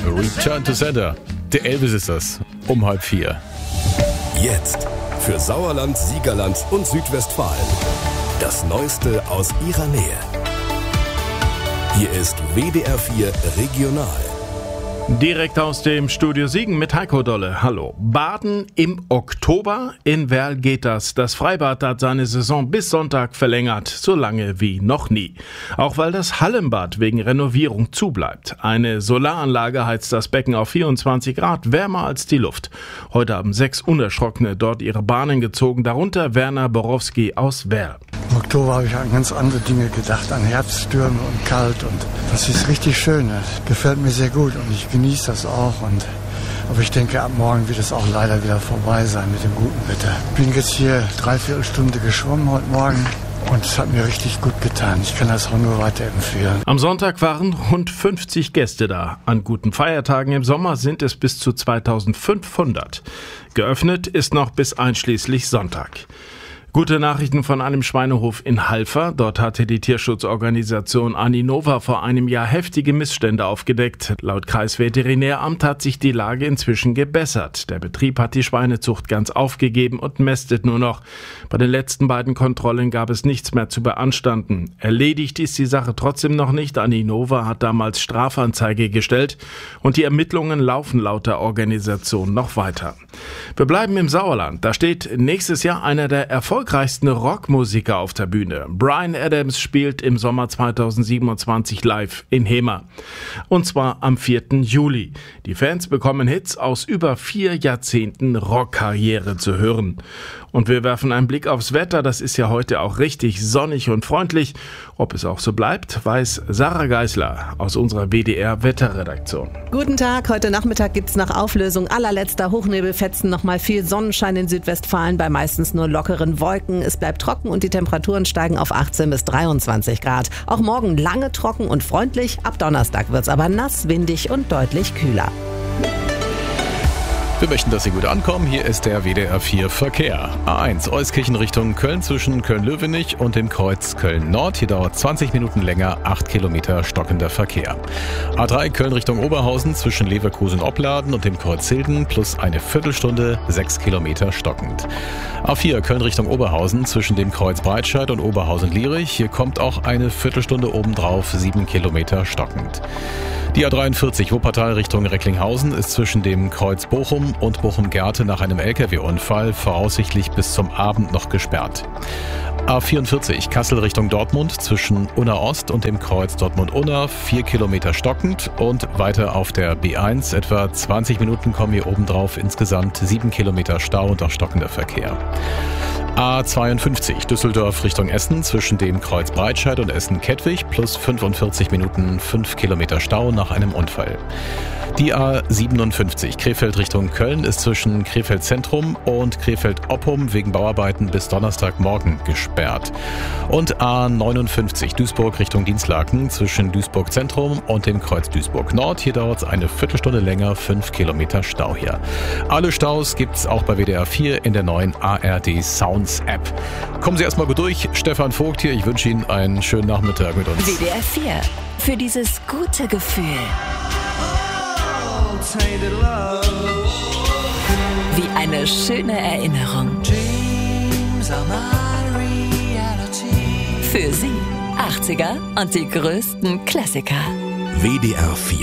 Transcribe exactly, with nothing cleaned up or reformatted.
Return to Sender. Der Elvis ist das. Um halb vier. Jetzt für Sauerland, Siegerland und Südwestfalen. Das Neueste aus ihrer Nähe. Hier ist W D R vier Regional. Direkt aus dem Studio Siegen mit Heiko Dolle. Hallo. Baden im Oktober? In Werl geht das. Das Freibad hat seine Saison bis Sonntag verlängert, so lange wie noch nie. Auch weil das Hallenbad wegen Renovierung zubleibt. Eine Solaranlage heizt das Becken auf vierundzwanzig Grad, wärmer als die Luft. Heute haben sechs Unerschrockene dort ihre Bahnen gezogen, darunter Werner Borowski aus Werl. Im Oktober habe ich an ganz andere Dinge gedacht, an Herbststürme und kalt, und das ist richtig schön. Das gefällt mir sehr gut und ich genieße das auch. Und aber ich denke, ab morgen wird es auch leider wieder vorbei sein mit dem guten Wetter. Ich bin jetzt hier dreiviertel Stunde geschwommen heute Morgen und es hat mir richtig gut getan. Ich kann das auch nur weiterempfehlen. Am Sonntag waren rund fünfzig Gäste da. An guten Feiertagen im Sommer sind es bis zu zweitausendfünfhundert. Geöffnet ist noch bis einschließlich Sonntag. Gute Nachrichten von einem Schweinehof in Halver. Dort hatte die Tierschutzorganisation Aninova vor einem Jahr heftige Missstände aufgedeckt. Laut Kreisveterinäramt hat sich die Lage inzwischen gebessert. Der Betrieb hat die Schweinezucht ganz aufgegeben und mästet nur noch. Bei den letzten beiden Kontrollen gab es nichts mehr zu beanstanden. Erledigt ist die Sache trotzdem noch nicht. Aninova hat damals Strafanzeige gestellt und die Ermittlungen laufen laut der Organisation noch weiter. Wir bleiben im Sauerland. Da steht nächstes Jahr einer der erfolgreichsten Rockmusiker auf der Bühne. Bryan Adams spielt im Sommer zweitausendsiebenundzwanzig live in Hemer. Und zwar am vierten Juli. Die Fans bekommen Hits aus über vier Jahrzehnten Rockkarriere zu hören. Und wir werfen einen Blick aufs Wetter. Das ist ja heute auch richtig sonnig und freundlich. Ob es auch so bleibt, weiß Sarah Geisler aus unserer W D R-Wetterredaktion. Guten Tag. Heute Nachmittag gibt's nach Auflösung allerletzter Hochnebelfetzen nochmal viel Sonnenschein in Südwestfalen bei meistens nur lockeren Wolken. Es bleibt trocken und die Temperaturen steigen auf achtzehn bis dreiundzwanzig Grad. Auch morgen lange trocken und freundlich. Ab Donnerstag wird's aber nass, windig und deutlich kühler. Wir möchten, dass Sie gut ankommen. Hier ist der W D R vier Verkehr. A eins Euskirchen Richtung Köln zwischen Köln-Löwenich und dem Kreuz Köln-Nord. Hier dauert zwanzig Minuten länger, acht Kilometer stockender Verkehr. A drei Köln Richtung Oberhausen zwischen Leverkusen-Opladen und dem Kreuz Hilden plus eine Viertelstunde, sechs Kilometer stockend. A vier Köln Richtung Oberhausen zwischen dem Kreuz Breitscheid und Oberhausen-Lierich. Hier kommt auch eine Viertelstunde obendrauf, sieben Kilometer stockend. Die A dreiundvierzig Wuppertal Richtung Recklinghausen ist zwischen dem Kreuz Bochum und Bochum-Gerte nach einem L K W-Unfall voraussichtlich bis zum Abend noch gesperrt. A vierundvierzig Kassel Richtung Dortmund zwischen Unna Ost und dem Kreuz Dortmund-Unna, vier Kilometer stockend, und weiter auf der B eins etwa zwanzig Minuten kommen hier obendrauf, insgesamt sieben Kilometer Stau und auch stockender Verkehr. A zweiundfünfzig Düsseldorf Richtung Essen zwischen dem Kreuz Breitscheid und Essen-Kettwig plus fünfundvierzig Minuten, fünf Kilometer Stau nach einem Unfall. Die A siebenundfünfzig Krefeld Richtung Köln ist zwischen Krefeld Zentrum und Krefeld Oppum wegen Bauarbeiten bis Donnerstagmorgen gesperrt. Und A neunundfünfzig Duisburg Richtung Dienstlaken zwischen Duisburg Zentrum und dem Kreuz Duisburg Nord. Hier dauert es eine Viertelstunde länger, fünf Kilometer Stau hier. Alle Staus gibt's auch bei W D R vier in der neuen A R D Sounds App. Kommen Sie erstmal gut durch. Stefan Vogt hier. Ich wünsche Ihnen einen schönen Nachmittag mit uns. W D R vier. Für dieses gute Gefühl. Wie eine schöne Erinnerung. Für Sie achtziger und die größten Klassiker. W D R vier